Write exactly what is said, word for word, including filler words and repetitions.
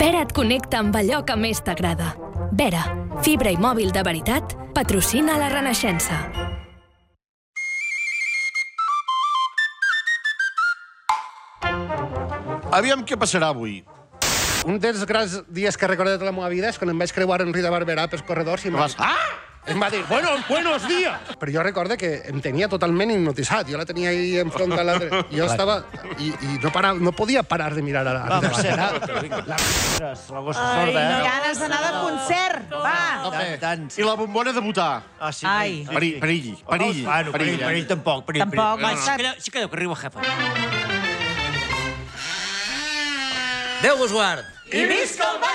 Vera et connecta amb allò que més t'agrada. Vera, fibra i mòbil de veritat, patrocina la Renaixença. Aviam què passarà avui. Un dels grans dies que recordo de tota la meva vida és quan em vaig creuar en Rita Barberà pels corredors i em va, Ah! em va dir, bueno, buenos días! Però jo recordo que em tenia totalment hipnotitzat. Jo la tenia ahí enfront a l'altre. Jo estava... I, i no, para, no podia parar de mirar a la Rita Barberà. La gossa Ai, sorda, eh? ganes d'anar de concert, va! Home, tant. I la bombona de votar. Ah, sí. Ai. Perill, perill, perill. Bueno, perill, perill tampoc. Perill, Tampoc, perill. va, Sí que, sí que deu que arriba, jefa. Déu vos guard. I visca el